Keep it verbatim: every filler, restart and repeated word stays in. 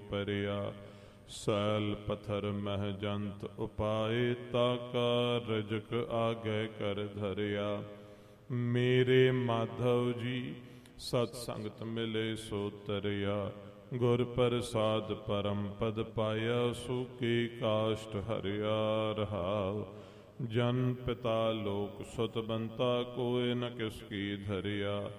ਉਪਰਿਆ। Cell ਪਥਰ ਮਹਿ ਜੰਤ ਉਪਾਏ, ਤਾਕਾ ਰਜਕ ਆਗੈ ਕਰ ਧਰਿਆ। ਮੇਰੇ ਮਾਧਵ ਜੀ ਸਤ ਸੰਗਤ ਮਿਲੇ ਸੋ ਤਰਿਆ। ਗੁਰ ਪ੍ਰਸਾਦ ਪਰਮ ਪਦ ਪਾਇਆ, ਸੂਕੀ ਕਾਸ਼ਟ ਹਰਿਆ ਰਹਾਉ। ਜਨ ਪਿਤਾ ਲੋਕ ਸੁਤ ਬੰਤਾ, ਕੋਇ ਨ ਕਿਸ ਕੀ ਧਰਿਆ।